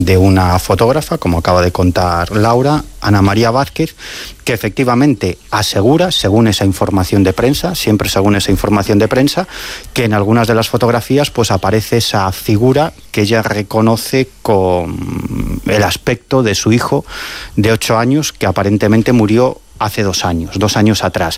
de una fotógrafa, como acaba de contar Laura, Ana María Vázquez, que efectivamente asegura, según esa información de prensa, siempre según esa información de prensa, que en algunas de las fotografías pues aparece esa figura que ella reconoce con el aspecto de su hijo de 8 años, que aparentemente murió hace 2 años atrás.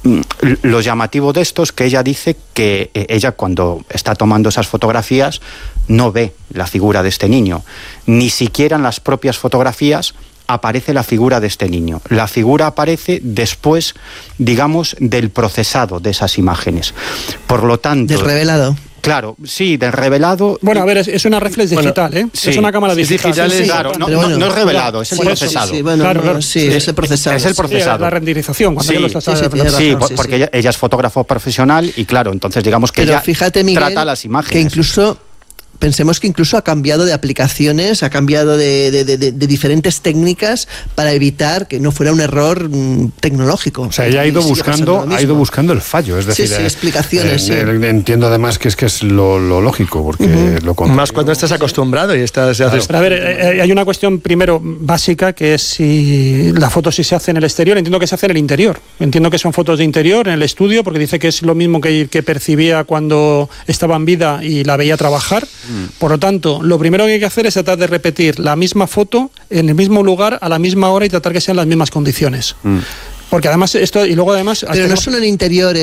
Lo llamativo de esto es que ella dice que ella, cuando está tomando esas fotografías, no ve la figura de este niño. Ni siquiera en las propias fotografías aparece la figura de este niño. La figura aparece después, digamos, del procesado de esas imágenes. Por lo tanto... Del revelado. Claro, sí, del revelado... Bueno, a ver, es una reflex digital, ¿eh? Sí, es una cámara digital. Sí, claro, no es revelado, es el procesado. Sí, bueno, claro. Sí, es el procesado. Es el procesado. Sí, la renderización, cuando lo estás porque ella es fotógrafo profesional y claro, entonces digamos que pero ella fíjate, Miguel, trata las imágenes. Que incluso... Pensemos que incluso ha cambiado de aplicaciones, ha cambiado de diferentes técnicas para evitar que no fuera un error tecnológico. O sea, ella ha ido buscando el fallo, es decir, explicaciones. Entiendo además que es lo lógico, porque lo contrario... Más cuando estás acostumbrado y estás... Claro. Pero a ver, hay una cuestión primero básica, que es si la foto si se hace en el exterior. Entiendo que se hace en el interior. Entiendo que son fotos de interior, en el estudio, porque dice que es lo mismo que percibía cuando estaba en vida y la veía trabajar. Por lo tanto, lo primero que hay que hacer es tratar de repetir la misma foto en el mismo lugar, a la misma hora, y tratar que sean las mismas condiciones. Porque además esto, y luego además... Pero no solo en interior,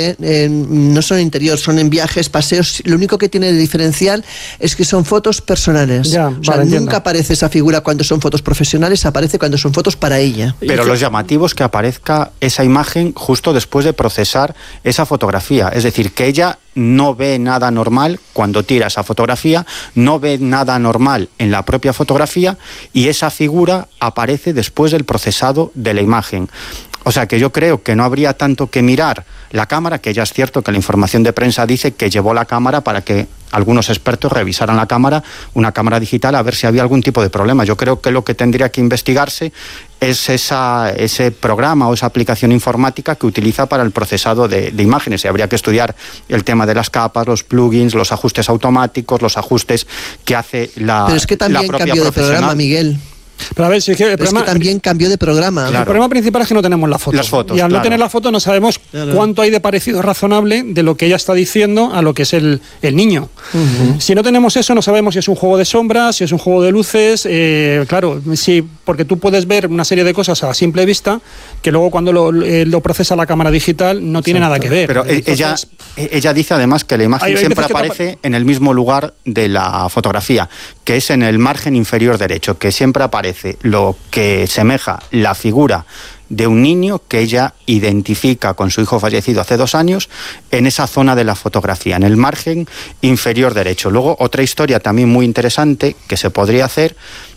no solo en interior, son en viajes, paseos. Lo único que tiene de diferencial es que son fotos personales. Nunca aparece esa figura cuando son fotos profesionales, aparece cuando son fotos para ella. Pero lo llamativo es que aparezca esa imagen justo después de procesar esa fotografía. Es decir, que ella no ve nada normal cuando tira esa fotografía, no ve nada normal en la propia fotografía, y esa figura aparece después del procesado de la imagen. O sea que yo creo que no habría tanto que mirar la cámara, que ya es cierto que la información de prensa dice que llevó la cámara para que algunos expertos revisaran la cámara, una cámara digital, a ver si había algún tipo de problema. Yo creo que lo que tendría que investigarse es ese programa o esa aplicación informática que utiliza para el procesado de imágenes. Y habría que estudiar el tema de las capas, los plugins, los ajustes automáticos, los ajustes que hace la propia profesional. Pero es que también cambió de programa, Miguel. Pero a ver, si es que que también cambió de programa. Claro. El problema principal es que no tenemos la foto. Las fotos, y al no tener la foto no sabemos cuánto hay de parecido razonable de lo que ella está diciendo a lo que es el niño. Si no tenemos eso, no sabemos si es un juego de sombras, si es un juego de luces. Claro, sí, porque tú puedes ver una serie de cosas a simple vista que luego cuando lo procesa la cámara digital no tiene nada que ver. Pero entonces, ella dice además que la imagen siempre aparece en el mismo lugar de la fotografía, que es en el margen inferior derecho, que siempre aparece lo que semeja la figura de un niño que ella identifica con su hijo fallecido hace 2 años en esa zona de la fotografía, en el margen inferior derecho. Luego, otra historia también muy interesante que se podría hacer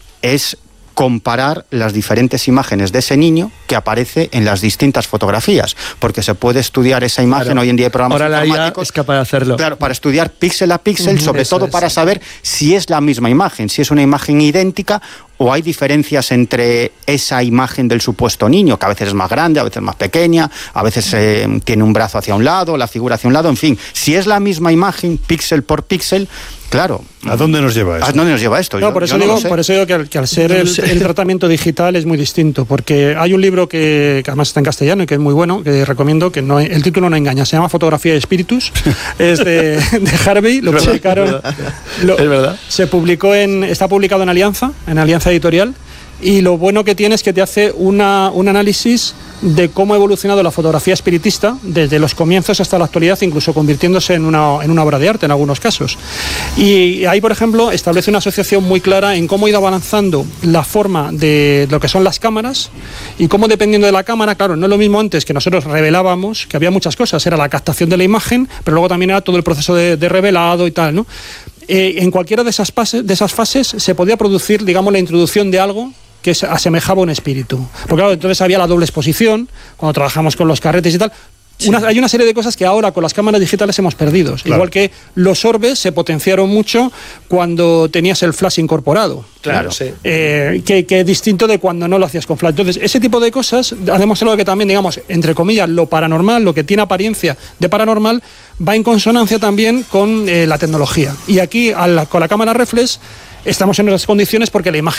es comparar las diferentes imágenes de ese niño que aparece en las distintas fotografías, porque se puede estudiar esa imagen. Hoy en día hay programas informáticos. Ahora la IA es capaz de hacerlo. Claro, para estudiar píxel a píxel, sobre todo para saber si es la misma imagen, si es una imagen idéntica o hay diferencias entre esa imagen del supuesto niño, que a veces es más grande, a veces más pequeña, a veces tiene un brazo hacia un lado, la figura hacia un lado, en fin, si es la misma imagen, píxel por píxel, claro. ¿A dónde nos lleva esto? ¿A dónde nos lleva esto? No, por eso digo que al ser el tratamiento digital es muy distinto, porque hay un libro que además está en castellano y que es muy bueno, que recomiendo, que no, el título no engaña, se llama Fotografía de Espíritus, es de Harvey, lo publicaron. Es verdad. Está publicado en Alianza Editorial, y lo bueno que tiene es que te hace un análisis de cómo ha evolucionado la fotografía espiritista desde los comienzos hasta la actualidad, incluso convirtiéndose en una obra de arte en algunos casos. Y ahí, por ejemplo, establece una asociación muy clara en cómo ha ido avanzando la forma de lo que son las cámaras y cómo, dependiendo de la cámara, claro, no es lo mismo antes, que nosotros revelábamos, que había muchas cosas, era la captación de la imagen, pero luego también era todo el proceso de revelado y tal, ¿no? En cualquiera de esas fases se podía producir, digamos, la introducción de algo que se asemejaba a un espíritu. Porque claro, entonces había la doble exposición, cuando trabajamos con los carretes y tal. Hay una serie de cosas que ahora con las cámaras digitales hemos perdido. Claro. Igual que los orbes se potenciaron mucho cuando tenías el flash incorporado. Claro, ¿no? sí. Que es distinto de cuando no lo hacías con flash. Entonces, ese tipo de cosas ha demostrado que también, digamos, entre comillas, lo paranormal, lo que tiene apariencia de paranormal, va en consonancia también con la tecnología. Y aquí, con la cámara reflex, estamos en esas condiciones porque la imagen